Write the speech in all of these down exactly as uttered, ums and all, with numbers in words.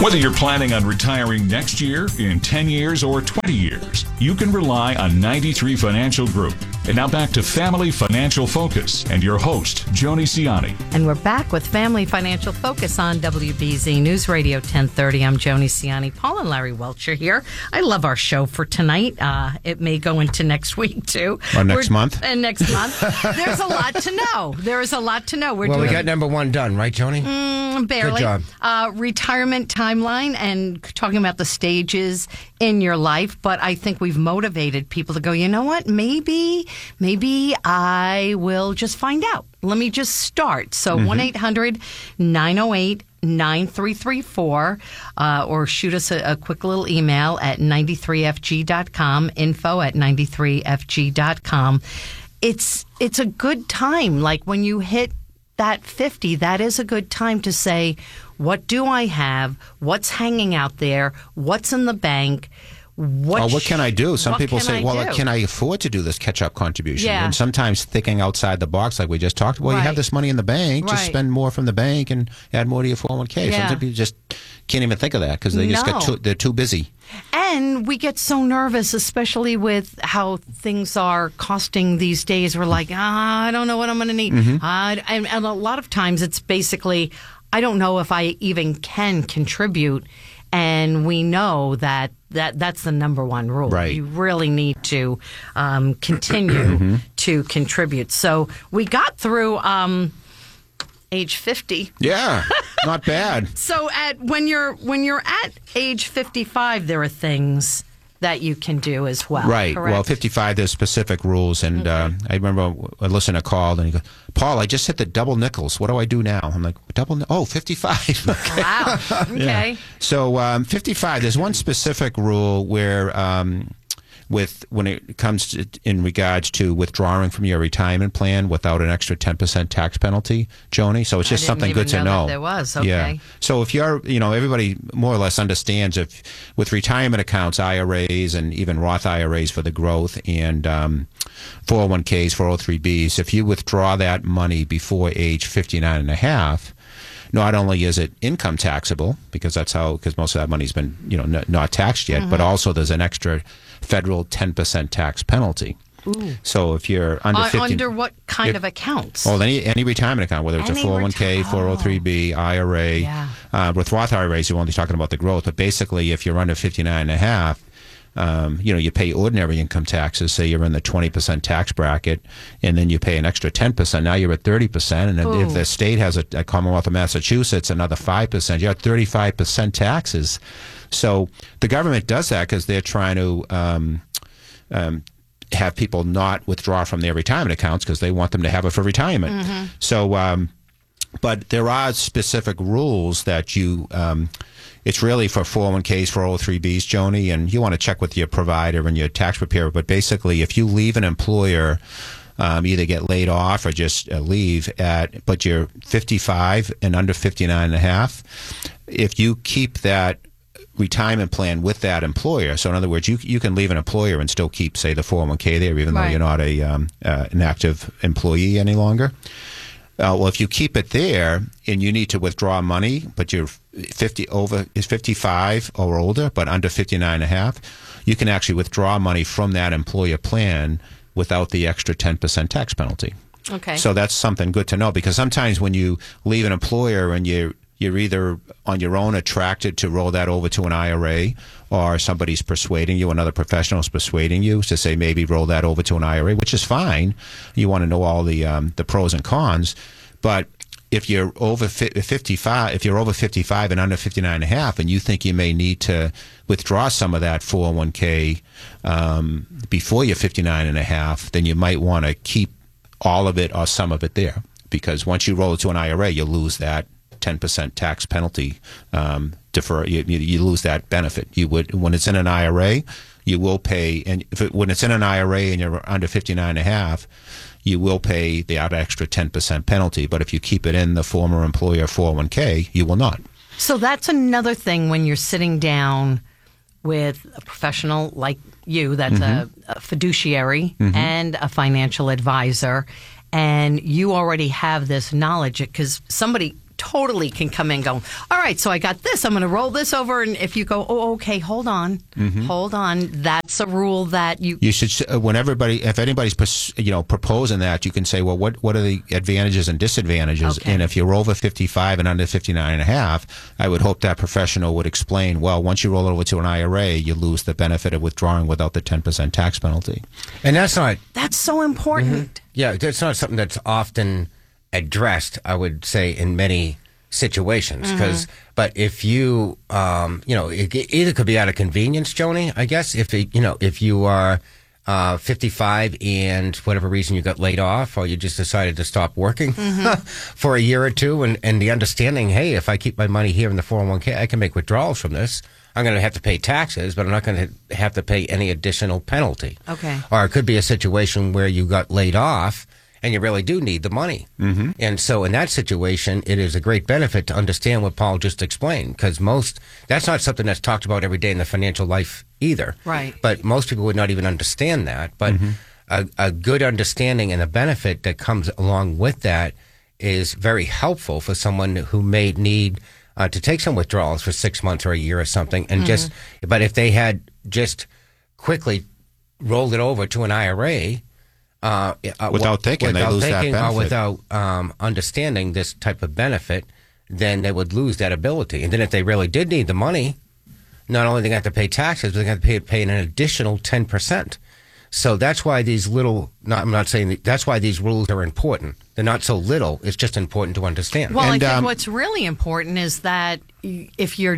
Whether you're planning on retiring next year, in ten years, or twenty years, you can rely on ninety-three Financial Group. And now back to Family Financial Focus and your host, Joni Ciani. And we're back with Family Financial Focus on W B Z News Radio ten thirty. I'm Joni Ciani. Paul and Larry Welch are here. I love our show for tonight. Uh, it may go into next week, too. Or next we're, month. And next month. There's a lot to know. There is a lot to know. We're well, doing, we got number one done, right, Joni? Mm, barely. Good job. Uh, retirement timeline and talking about the stages in your life. But I think we've motivated people to go, you know what, maybe... Maybe I will just find out. Let me just start. So Mm-hmm. one eight hundred nine oh eight nine three three four uh, or shoot us a, a quick little email at ninety-three f g dot com, info at ninety-three f g dot com. It's, it's a good time. Like when you hit that fifty, that is a good time to say, what do I have? What's hanging out there? What's in the bank? What, oh, what can I do? Some people can say, I well, do? can I afford to do this catch-up contribution? Yeah. And sometimes thinking outside the box, like we just talked, well, Right. you have this money in the bank, just Right. spend more from the bank and add more to your four oh one k. Yeah. Some people just can't even think of that because they just No. got too, they're too busy. And we get so nervous, especially with how things are costing these days. We're like, ah, I don't know what I'm going to need. Mm-hmm. Uh, and, and a lot of times it's basically, I don't know if I even can contribute. And we know that, that that's the number one rule. Right. You really need to um, continue Mm-hmm. to contribute. So we got through um, age fifty. Yeah, not bad. So at when you're when you're at age fifty-five, there are things that you can do as well. Right. Correct? Well, fifty-five, there's specific rules. And uh, I remember a listener called and he goes, Paul, I just hit the double nickels. What do I do now? I'm like, double? Ni- oh, fifty-five. Okay. Wow. Okay. Yeah. So um, fifty-five, there's one specific rule where um, with when it comes to, in regards to withdrawing from your retirement plan without an extra ten percent tax penalty, Joni. So it's I just didn't something even good to know know. that there was. Okay. Yeah. So if you're, you know, everybody more or less understands if with retirement accounts, I R As, and even Roth I R As for the growth and um, four oh one k's, four oh three b's, if you withdraw that money before age fifty-nine and a half, not only is it income taxable, because that's how, because most of that money's been, you know, n- not taxed yet, Mm-hmm. but also there's an extra federal ten percent tax penalty. Ooh. So if you're under Uh, fifty... under what kind if- of accounts? Well, any any retirement account, whether it's Any a four oh one k, reti- four oh three b, I R A. Yeah. Uh, with Roth I R As, you're only talking about the growth. But basically, if you're under fifty-nine and a half, um, you know, you pay ordinary income taxes. Say you're in the twenty percent tax bracket, and then you pay an extra ten percent. Now you're at thirty percent. And then if Ooh. the state has a, a Commonwealth of Massachusetts, another five percent, you're at thirty-five percent taxes. So the government does that because they're trying to... Um, um, have people not withdraw from their retirement accounts because they want them to have it for retirement. Mm-hmm. So, um, but there are specific rules that you, um, it's really for four oh one k's, four oh three b's, Joni, and you want to check with your provider and your tax preparer. But basically, if you leave an employer, um, either get laid off or just uh, leave at, but you're fifty-five and under fifty-nine and a half, if you keep that retirement plan with that employer. So in other words, you you can leave an employer and still keep, say, the four oh one k there, even Right. though you're not a um, uh, an active employee any longer. Uh, well, if you keep it there and you need to withdraw money, but you're fifty over is fifty-five or older, but under fifty-nine and a half, you can actually withdraw money from that employer plan without the extra ten percent tax penalty. Okay. So that's something good to know, because sometimes when you leave an employer and you you're either on your own attracted to roll that over to an I R A, or somebody's persuading you, another professional is persuading you to say maybe roll that over to an I R A, which is fine. You want to know all the um, the pros and cons, but if you're over fifty-five, if you're over fifty-five and under fifty-nine and a half, and you think you may need to withdraw some of that four oh one k um, before you're fifty-nine and a half, then you might want to keep all of it or some of it there, because once you roll it to an I R A, you'll lose that ten percent tax penalty. Um, defer you, you, you lose that benefit. You would, when it's in an I R A, you will pay, and if it, when it's in an I R A and you're under fifty-nine and a half, you will pay the extra ten percent penalty. But if you keep it in the former employer four oh one k, you will not. So that's another thing when you're sitting down with a professional like you, that's Mm-hmm. a, a fiduciary mm-hmm. and a financial advisor, and you already have this knowledge because somebody totally can come in going, all right, so I got this. I'm going to roll this over. And if you go, oh, okay, hold on. Mm-hmm. Hold on. That's a rule that you... You should, uh, when everybody, if anybody's, you know, proposing that, you can say, well, what, what are the advantages and disadvantages? Okay. And if you're over fifty-five and under fifty-nine and a half, I would hope that professional would explain, well, once you roll it over to an I R A, you lose the benefit of withdrawing without the ten percent tax penalty. And that's not... That's so important. Mm-hmm. Yeah, that's not something that's often addressed, I would say, in many situations. Because, mm-hmm. but if you, um, you know, it, it either could be out of convenience, Joni, I guess, if it, you know, if you are uh, fifty-five and for whatever reason you got laid off, or you just decided to stop working mm-hmm. for a year or two, and, and the understanding, hey, if I keep my money here in the four oh one k, I can make withdrawals from this. I'm going to have to pay taxes, but I'm not going to have to pay any additional penalty. Okay. Or it could be a situation where you got laid off and you really do need the money. Mm-hmm. And so in that situation, it is a great benefit to understand what Paul just explained, because most, that's not something that's talked about every day in the financial life either. Right. But most people would not even understand that. But mm-hmm. a, a good understanding and a benefit that comes along with that is very helpful for someone who may need uh, to take some withdrawals for six months or a year or something. And mm-hmm. just, but if they had just quickly rolled it over to an I R A, Uh, uh, without thinking, without they lose thinking, that benefit. Or without um, understanding this type of benefit, then they would lose that ability. And then if they really did need the money, not only they got to pay taxes, but they got to pay, pay an additional ten percent. So that's why these little, not, I'm not saying, that, that's why these rules are important. They're not so little, it's just important to understand. Well, and, I think um, what's really important is that if you're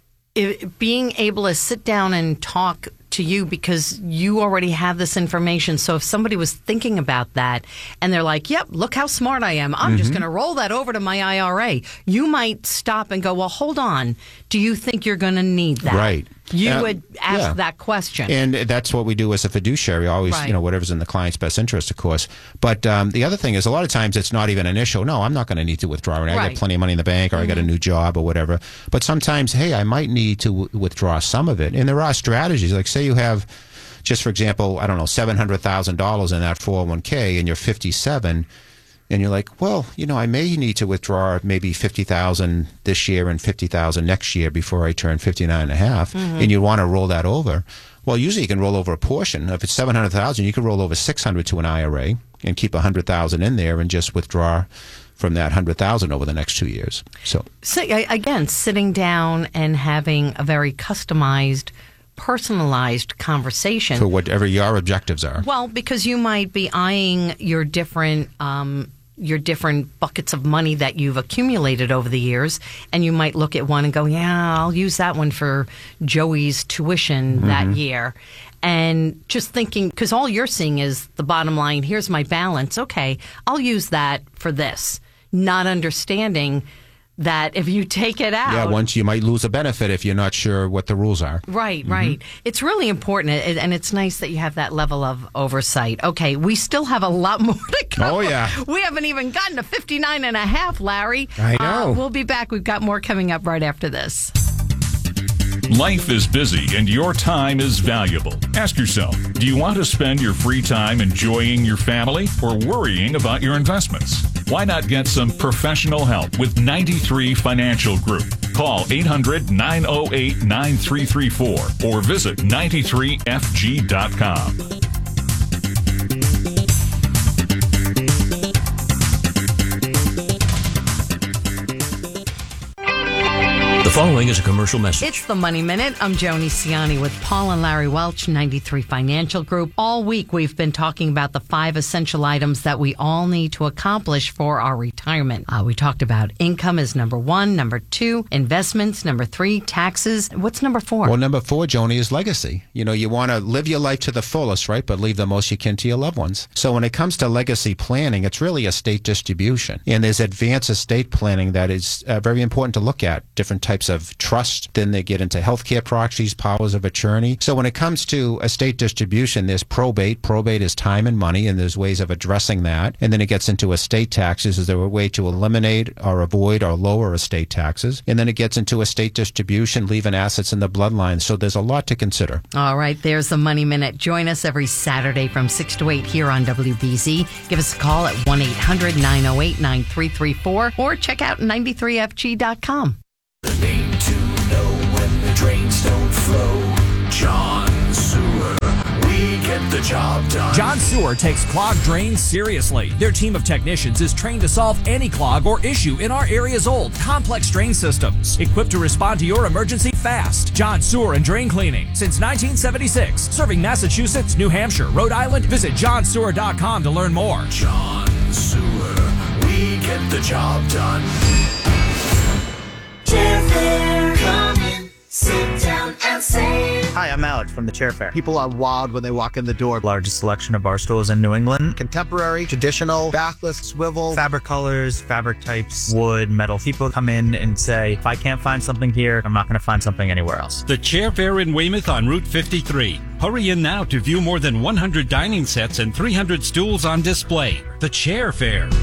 if, being able to sit down and talk to you, because you already have this information. So if somebody was thinking about that and they're like, yep, look how smart I am, I'm mm-hmm. just going to roll that over to my I R A, you might stop and go, well, hold on. Do you think you're going to need that? Right. You uh, would ask yeah. that question. And that's what we do as a fiduciary, always, right. you know, whatever's in the client's best interest, of course. But um, the other thing is, a lot of times it's not even an issue. No, I'm not going to need to withdraw. Right? I Right. got plenty of money in the bank, or mm-hmm. I got a new job or whatever. But sometimes, hey, I might need to w- withdraw some of it. And there are strategies. Like, say you have, just for example, I don't know, seven hundred thousand dollars in that four oh one k, and you're fifty-seven, and you're like, well, you know, I may need to withdraw maybe fifty thousand dollars this year and fifty thousand dollars next year before I turn fifty-nine and a half, mm-hmm. and you want to roll that over. Well, usually you can roll over a portion. If it's seven hundred thousand dollars, you can roll over six hundred thousand dollars to an I R A and keep one hundred thousand dollars in there and just withdraw from that one hundred thousand dollars over the next two years. So, so again, sitting down and having a very customized, personalized conversation for whatever your objectives are. Well, because you might be eyeing your different um, your different buckets of money that you've accumulated over the years, and you might look at one and go, yeah, I'll use that one for Joey's tuition mm-hmm. that year. And just thinking, because all you're seeing is the bottom line, here's my balance. Okay, I'll use that for this. Not understanding that if you take it out... Yeah, once you might lose a benefit if you're not sure what the rules are. Right, mm-hmm. right. It's really important, and it's nice that you have that level of oversight. Okay, we still have a lot more to go. Oh, yeah. We haven't even gotten to fifty-nine and a half, Larry. I know. Uh, we'll be back. We've got more coming up right after this. Life is busy and your time is valuable. Ask yourself, do you want to spend your free time enjoying your family or worrying about your investments? Why not get some professional help with ninety-three Financial Group? Call eight hundred, nine oh eight, nine three three four or visit ninety-three F G dot com. The following is a commercial message. It's the Money Minute. I'm Joni Ciani with Paul and Larry Welch, ninety-three Financial Group. All week we've been talking about the five essential items that we all need to accomplish for our retirement. Uh, we talked about income is number one, number two, investments, number three, taxes. What's number four? Well, number four, Joni, is legacy. You know, you want to live your life to the fullest, right, but leave the most you can to your loved ones. So when it comes to legacy planning, it's really estate distribution. And there's advanced estate planning that is uh, very important to look at, different types of trust. Then they get into healthcare proxies, powers of attorney. So when it comes to estate distribution, there's probate. Probate is time and money, and there's ways of addressing that. And then it gets into estate taxes. Is there way to eliminate or avoid or lower estate taxes. And then it gets into estate distribution, leaving assets in the bloodline. So there's a lot to consider. All right, there's the Money Minute. Join us every Saturday from six to eight here on W B Z. Give us a call at one eight hundred nine oh eight nine three three four or check out ninety-three F G dot com. The name to know when the drains don't flow. John Sewer. We get the job done. John Sewer takes clogged drains seriously. Their team of technicians is trained to solve any clog or issue in our area's old, complex drain systems. Equipped to respond to your emergency fast. John Sewer and Drain Cleaning. Since nineteen seventy-six. Serving Massachusetts, New Hampshire, Rhode Island. Visit john sewer dot com to learn more. John Sewer. We get the job done. Chairfair, come in, sit down and save. Hi, I'm Alex from the Chairfair. People are wild when they walk in the door. Largest selection of bar stools in New England. Contemporary, traditional, backless, swivel. Fabric colors, fabric types, wood, metal. People come in and say, if I can't find something here, I'm not going to find something anywhere else. The Chairfair in Weymouth on Route fifty-three. Hurry in now to view more than one hundred dining sets and three hundred stools on display. The Chairfair.